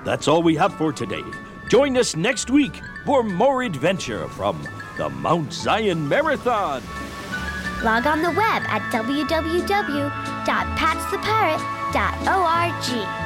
That's all we have for today. Join us next week for more adventure from the Mount Zion Marathon. Log on the web at www.patsthepirate.org.